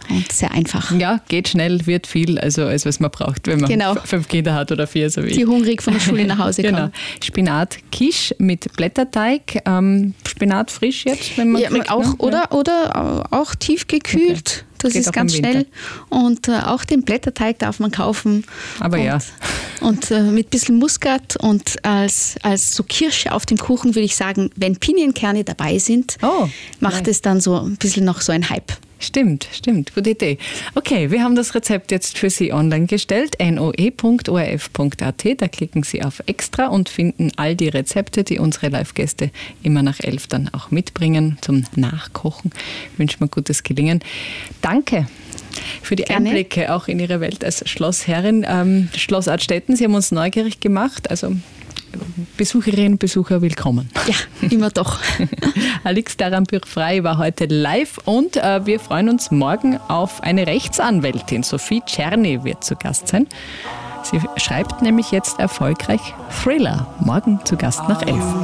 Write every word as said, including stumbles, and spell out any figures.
und sehr einfach. Ja, geht schnell, wird viel, also als was man braucht, wenn man genau. f- fünf Kinder hat oder vier, so wie ich. Die hungrig von der Schule nach Hause kommen. Genau. Spinat-Quiche mit Blätterteig, ähm, Spinat frisch jetzt, wenn man ja, kriegt, auch, ne? oder, oder auch tiefgekühlt. Okay. Das Geht ist auch ganz im Winter. schnell. Und äh, auch den Blätterteig darf man kaufen. Aber und, ja. Und äh, mit ein bisschen Muskat und als, als so Kirsche auf dem Kuchen würde ich sagen, wenn Pinienkerne dabei sind, Oh, macht ja. es dann so ein bisschen noch so ein Hype. Stimmt, stimmt, gute Idee. Okay, wir haben das Rezept jetzt für Sie online gestellt, noe punkt o r f punkt a t. Da klicken Sie auf Extra und finden all die Rezepte, die unsere Live-Gäste immer nach elf dann auch mitbringen zum Nachkochen. Ich wünsche mir gutes Gelingen. Danke für die Gerne. Einblicke auch in Ihre Welt als Schlossherrin. Ähm, Schloss Artstetten, Sie haben uns neugierig gemacht, also Besucherinnen und Besucher willkommen. Ja, immer doch. Alix Darambühr-Frey war heute live und äh, wir freuen uns morgen auf eine Rechtsanwältin. Sophie Czerny wird zu Gast sein. Sie schreibt nämlich jetzt erfolgreich Thriller. Morgen zu Gast nach elf.